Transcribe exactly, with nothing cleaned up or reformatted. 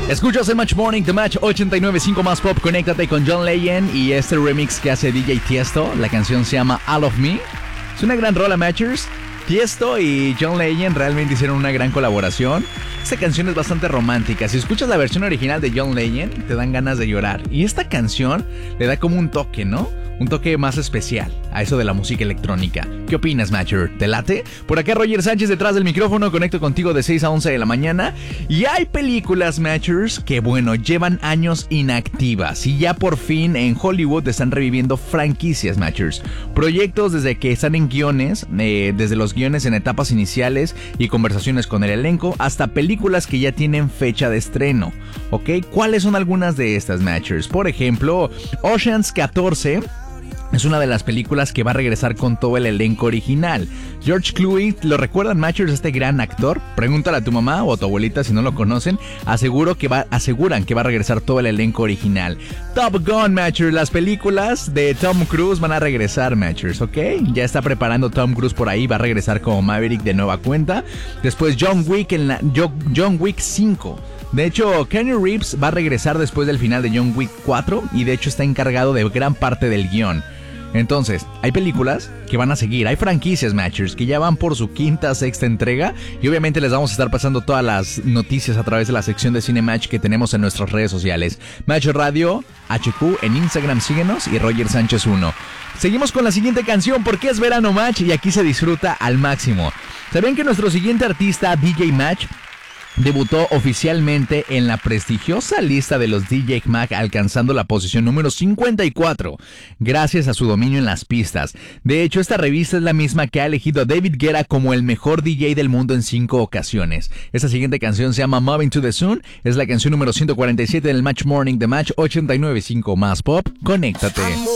Escuchas el Match Morning, The Match ochenta y nueve punto cinco más pop. Conéctate con John Legend y este remix que hace D J Tiesto. La canción se llama All of Me. Es una gran rola, Matchers. Tiesto y John Legend realmente hicieron una gran colaboración. Esta canción es bastante romántica. Si escuchas la versión original de John Legend, te dan ganas de llorar. Y esta canción le da como un toque, ¿no? Un toque más especial a eso de la música electrónica. ¿Qué opinas, Matcher? ¿Te late? Por acá Roger Sánchez detrás del micrófono. Conecto contigo de seis a once de la mañana. Y hay películas, Matchers, que bueno, llevan años inactivas. Y ya por fin en Hollywood están reviviendo franquicias, Matchers. Proyectos desde que están en guiones, eh, desde los guiones en etapas iniciales y conversaciones con el elenco, hasta películas que ya tienen fecha de estreno. ¿Ok? ¿Cuáles son algunas de estas, Matchers? Por ejemplo, Ocean's catorce... es una de las películas que va a regresar con todo el elenco original. George Clooney, ¿lo recuerdan, Matchers, este gran actor? Pregúntale a tu mamá o a tu abuelita si no lo conocen. Aseguro que va, aseguran que va a regresar todo el elenco original. Top Gun, Matchers, las películas de Tom Cruise van a regresar, Matchers, ¿ok? Ya está preparando Tom Cruise por ahí, va a regresar como Maverick de nueva cuenta. Después John Wick en la John Wick cinco. De hecho, Keanu Reeves va a regresar después del final de John Wick cuatro y de hecho está encargado de gran parte del guión. Entonces, hay películas que van a seguir, hay franquicias, Matchers, que ya van por su quinta, sexta entrega y obviamente les vamos a estar pasando todas las noticias a través de la sección de Cine Match que tenemos en nuestras redes sociales. Match Radio, H Q, en Instagram síguenos y Roger Sánchez uno. Seguimos con la siguiente canción porque es verano, Match, y aquí se disfruta al máximo. ¿Sabían que nuestro siguiente artista, D J Match, debutó oficialmente en la prestigiosa lista de los D J Mag, alcanzando la posición número cincuenta y cuatro, gracias a su dominio en las pistas? De hecho, esta revista es la misma que ha elegido a David Guetta como el mejor D J del mundo en cinco ocasiones. Esta siguiente canción se llama Moving to the Sun, es la canción número ciento cuarenta y siete del Match Morning, de Match ochenta y nueve punto cinco más pop. Conéctate.